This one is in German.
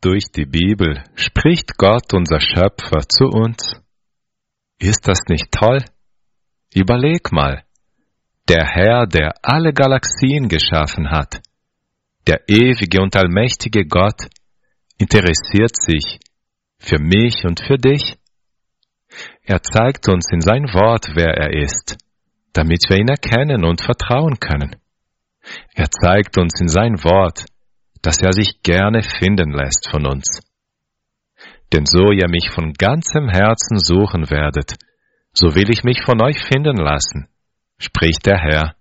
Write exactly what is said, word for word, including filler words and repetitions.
durch die Bibel spricht Gott, unser Schöpfer, zu uns. Ist das nicht toll? Überleg mal. Der Herr, der alle Galaxien geschaffen hat, der ewige und allmächtige Gott, interessiert sich für mich und für dich. Er zeigt uns in sein Wort, wer er ist, damit wir ihn erkennen und vertrauen können. Er zeigt uns in sein Wort, dass er sich gerne finden lässt von uns. Denn so ihr mich von ganzem Herzen suchen werdet, so will ich mich von euch finden lassen, spricht der Herr.